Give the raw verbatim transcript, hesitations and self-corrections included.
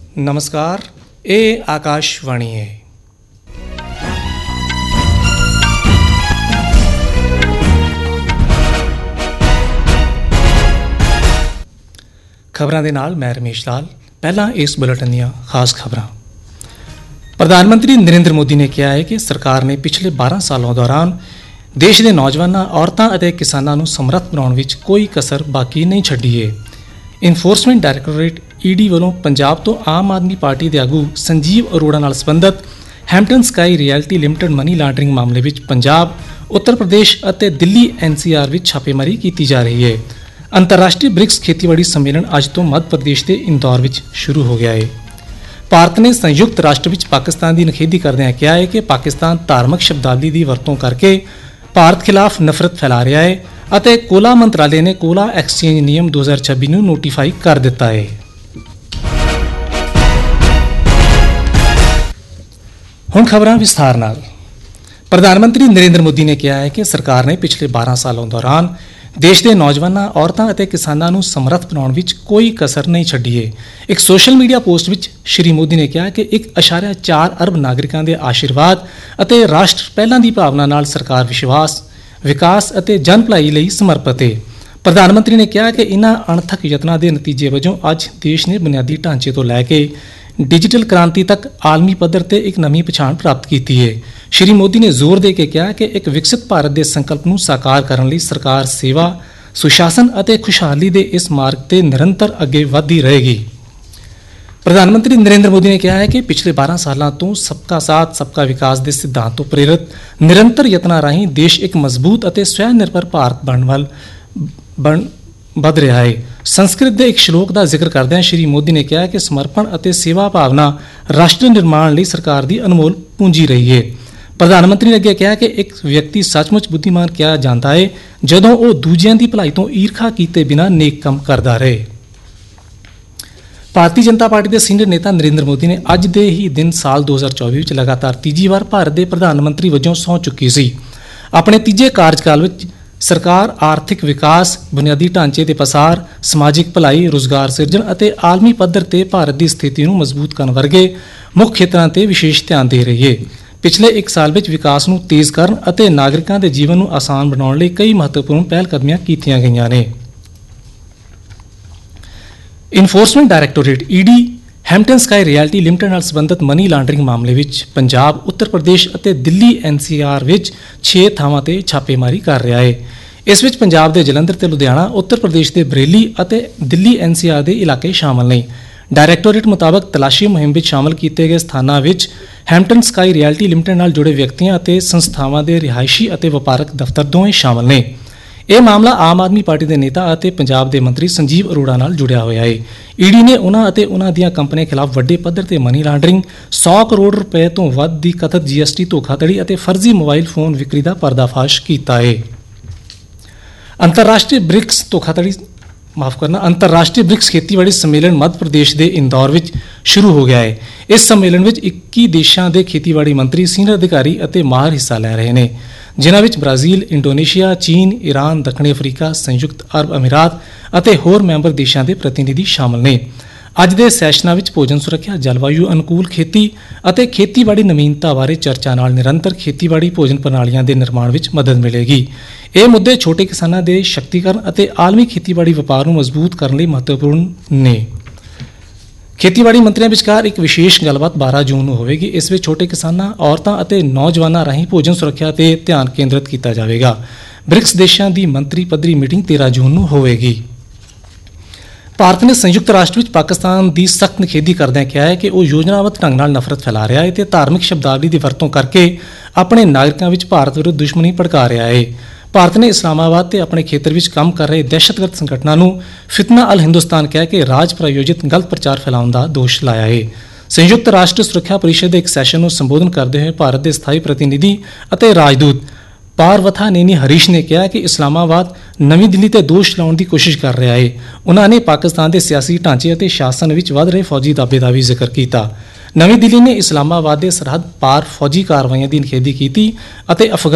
नमस्कार, ये आकाशवाणी है। खबरां दे नाल मैं रमेश लाल। पहला इस बुलेटिन दीयां खास खबरां। प्रधानमंत्री नरेंद्र मोदी ने कहा है कि सरकार ने पिछले बारह सालों दौरान देश के नौजवानों, औरतों और किसानों को समर्थ बनाने विच कोई कसर बाकी नहीं छड्डी है। इनफोर्समेंट डायरैक्टोरेट ईडी वालों पंजाब तो आम आदमी पार्टी के आगू संजीव अरोड़ा नाल संबंधित Hampton sky realty limited money laundering मामले में पंजाब, उत्तर प्रदेश और दिल्ली एनसीआर में छापेमारी की जा रही है। अंतर्राष्ट्रीय ब्रिक्स खेतीबाड़ी सम्मेलन अज तो मध्य प्रदेश के इंदौर में शुरू हो गया है। भारत ने संयुक्त राष्ट्र में पाकिस्तान की निखेधी करदਿਆਂ कहा है कि पाकिस्तान धार्मिक शब्दावली की वरतों करके भारत खिलाफ नफरत फैला रहा है और कोला मंत्रालय ने कोला एक्सचेंज नियम दो हज़ार छब्बी ਨੂੰ नोटिफाई कर दिता है। हुण खबरां विस्तार नाल। प्रधानमंत्री नरेंद्र मोदी ने कहा है कि सरकार ने पिछले बारह सालों दौरान देश के नौजवानों, औरतों और किसानों को समर्थ बनाने में कोई कसर नहीं छड्डी है। एक सोशल मीडिया पोस्ट में श्री मोदी ने कहा कि एक अशारिया चार अरब नागरिकों के आशीर्वाद और राष्ट्र पहलों की भावना नाल सरकार विश्वास, विकास और जन भलाई लई समर्पित है। प्रधानमंत्री ने कहा कि इन्हां अणथक यत्नां दे नतीजे वजों अज देश ने बुनियादी ढांचे तो लैके डिजिटल क्रांति तक आलमी पद्धर ते एक नवीं पछाण प्राप्त की है। श्री मोदी ने जोर दे के कहा कि एक विकसित भारत के संकल्प को साकार करने लई सरकार सेवा, सुशासन और खुशहाली के इस मार्ग से निरंतर अगे वधदी रहेगी। प्रधानमंत्री नरेंद्र मोदी ने कहा है कि पिछले बारह सालों तो सबका साथ सबका विकास के सिद्धांत तो प्रेरित निरंतर यत्नां राहीं देश एक मजबूत और स्वयंनिर्भर भारत बनने वाल बन वध रहा है। संस्कृत के एक श्लोक का जिक्र करदਿਆਂ श्री मोदी ने कहा कि समर्पण और सेवा भावना राष्ट्र निर्माण लई सरकार की अनमोल पूंजी रही है। प्रधानमंत्री ने अगे कहा कि एक व्यक्ति सचमुच बुद्धिमान किया जाता है जदों वो दूजिਆਂ की भलाई तो ईर्खा किए बिना नेक काम करता रहे। भारतीय जनता पार्टी के सीनियर नेता नरेंद्र मोदी ने अज दे ही दिन साल दो हज़ार चौबी में लगातार तीजी बार भारत के प्रधानमंत्री वजों सहुं चुकी सी। अपने तीजे कार्यकाल में सरकार आर्थिक विकास, बुनियादी ढांचे के पसार, समाजिक भलाई, रोजगार सिरजन और आलमी पद्धर ते भारत की स्थिति को मजबूत करने वर्गे मुख्य क्षेत्रों पर विशेष ध्यान दे रही है। पिछले एक साल में विकास को तेज करन और नागरिकों के जीवन को आसान बनाने लई कई महत्वपूर्ण पहलकदमियां कीतियां गईयां ने। Enforcement डायरैक्टोरेट ED Hampton sky realty limited नाल संबंधित मनी लांडरिंग मामले में पंजाब, उत्तर प्रदेश और दिल्ली एनसीआर में छे थावां ते छापेमारी कर रहा है। इस विच पंजाब के जलंधर ते लुधियाना, उत्तर प्रदेश के बरेली और दिल्ली एनसीआर के इलाके शामिल ने। डायरैक्टोरेट मुताबक तलाशी मुहिम में शामिल किए गए स्थानों में हैम्पटन स्काई रियल्टी लिमिटेड नाल जुड़े व्यक्तियों और संस्थावां के रिहायशी और वपारक दफ्तर दोवें शामिल ने। यह मामला आम आदमी पार्टी के नेता और पंजाब के मंत्री संजीव अरोड़ा नाल जुड़िया हुआ है। ईडी ने उन्होंने उन्हों दी कंपनियों खिलाफ वड्डे पद्धर ते मनी लांडरिंग, सौ करोड़ रुपए तो वध की कथित जीएसटी धोखाधड़ी और फर्जी मोबाइल फोन विक्री का पर्दाफाश किया है। अंतर्राष्ट्रीय ब्रिक्स धोखाधड़ी माफ करना अंतर्राष्ट्रीय ब्रिक्स खेतीबाड़ी सम्मेलन मध्य प्रदेश के इंदौर में शुरू हो गया है। इस सम्मेलन में इक्की देशों के खेतीबाड़ी मंत्री, सीनियर अधिकारी और माहर हिस्सा ले रहे हैं, जिन्हां विच ब्राजील, इंडोनेशिया, चीन, ईरान, दक्षिणी अफ्रीका, संयुक्त अरब अमीरात और होर मैंबर देशों के प्रतिनिधि शामिल ने। अज के सैशनां विच भोजन सुरक्षा, जलवायु अनुकूल खेती और खेतीबाड़ी नवीनता बारे चर्चा नाल निरंतर खेतीबाड़ी भोजन प्रणालियां के निर्माण में मदद मिलेगी। ये मुद्दे छोटे किसानों के शक्तिकरण और आलमी खेतीबाड़ी व्यापार को मजबूत करने लई महत्वपूर्ण ने। खेतीबाड़ी मंत्रियों विचकार एक विशेष गलबात बारह जून को होगी। इस विच छोटे किसानों, औरतों और नौजवानों राहीं भोजन सुरक्षा पर ध्यान केंद्रित किया जाएगा। ब्रिक्स देशों की मंत्री पद्धरी मीटिंग तेरह जून को होगी। भारत ने संयुक्त राष्ट्र में पाकिस्तान की सख्त निखेधी करदਿਆਂ कहा है कि वह योजनाबद्ध ढंग नाल नफरत फैला रहा है तो धार्मिक शब्दावली की वरतों करके अपने नागरिकों में भारत विरुद्ध दुश्मनी भड़का रहा है। भारत ने इस्लामाबाद से अपने खेतर में काम कर रहे दहशतगर्द संगठनों को फितना अल हिंदुस्तान कह के राज प्रायोजित गलत प्रचार फैलाने का दोष लाया है। संयुक्त राष्ट्र सुरक्षा परिषद एक सैशन को संबोधन करते हुए भारत के स्थायी प्रतिनिधि और राजदूत पारवथानेनी हरीश ने कहा कि इस्लामाबाद नवी दिल्ली ते दोष लाने की कोशिश कर रहा है। उन्होंने पाकिस्तान के सियासी ढांचे और शासन में वध रहे फौजी दावे का भी जिक्र किया। नवी दिल्ली ने इस्लामाबाद के सरहद पार फौजी कार्रवाइयों की निखेधी की।